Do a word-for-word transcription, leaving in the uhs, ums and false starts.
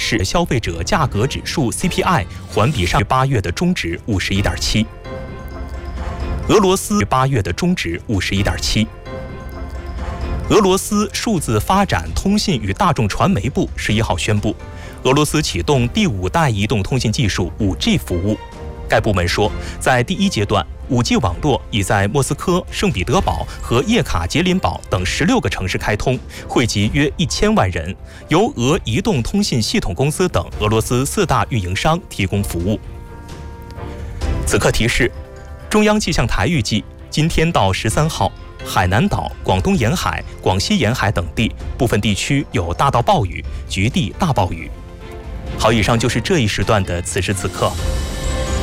示消费者价格指数 C P I 环比上八月的中值五十一点七。俄罗斯八月的中值五十一点七。俄罗斯数字发展、通信与大众传媒部十一号宣布，俄罗斯启动第五代移动通信技术 五 G 服务。该部门说，在第一阶段 ，五 G 网络已在莫斯科、圣彼得堡和叶卡捷琳堡等十六个城市开通，惠及约一千万人，由俄移动通信系统公司等俄罗斯四大运营商提供服务。此刻提示：中央气象台预计，今天到十三号，海南岛、广东沿海、广西沿海等地部分地区有大到暴雨，局地大暴雨。好，以上就是这一时段的此时此刻。